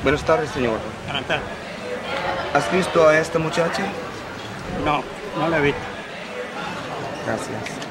Buenas tardes, señor. Buenas tardes. ¿Has visto a esta muchacha? No, no la he visto. Gracias.